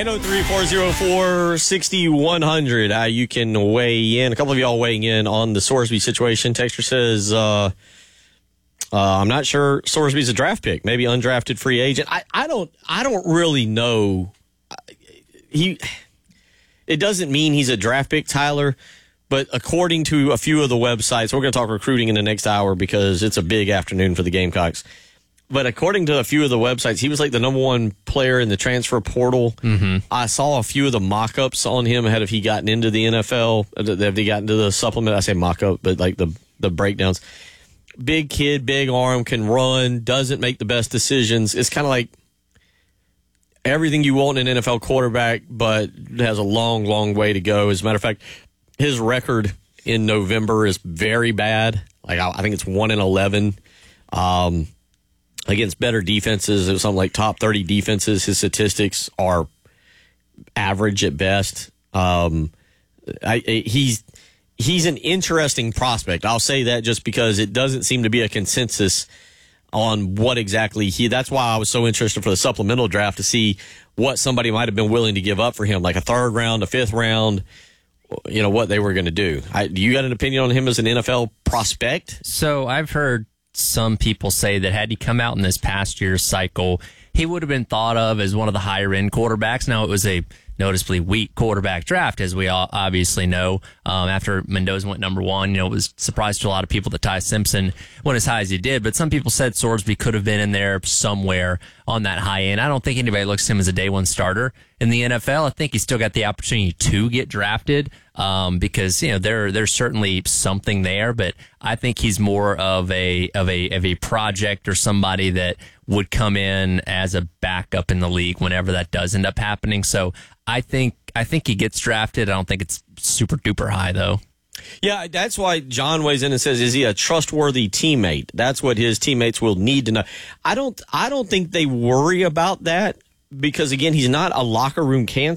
803-404-6100. You can weigh in. A couple of y'all weighing in on the Sorsby situation. Texter says, I'm not sure Sorsby's a draft pick, maybe undrafted free agent. I don't really know. It doesn't mean he's a draft pick, Tyler, but according to a few of the websites, we're going to talk recruiting in the next hour because it's a big afternoon for the Gamecocks. But according to a few of the websites, he was like the number one player in the transfer portal. Mm-hmm. I saw a few of the mock-ups on him ahead of he gotten into the NFL. Have they gotten to the supplement? I say mock-up, but like the breakdowns. Big kid, big arm, can run, doesn't make the best decisions. It's kind of like everything you want in an NFL quarterback, but has a long, long way to go. As a matter of fact, his record in November is very bad. Like I think it's 1-11. Against better defenses, it was something like top 30 defenses. His statistics are average at best. He's an interesting prospect. I'll say that just because it doesn't seem to be a consensus on what exactly that's why I was so interested for the supplemental draft to see what somebody might have been willing to give up for him, like a third round, a fifth round, what they were going to do. Do you got an opinion on him as an NFL prospect? So I've heard some people say that had he come out in this past year's cycle, he would have been thought of as one of the higher end quarterbacks. Now, it was a noticeably weak quarterback draft, as we all obviously know. After Mendoza went number one, it was a surprise to a lot of people that Ty Simpson went as high as he did. But some people said Sorsby could have been in there somewhere on that high end. I don't think anybody looks at him as a day one starter in the NFL. I think he's still got the opportunity to get drafted because there's certainly something there. But I think he's more of a project or somebody that would come in as a backup in the league whenever that does end up happening. So I think he gets drafted. I don't think it's super duper high though. Yeah, that's why John weighs in and says, is he a trustworthy teammate? That's what his teammates will need to know. I don't think they worry about that because, again, he's not a locker room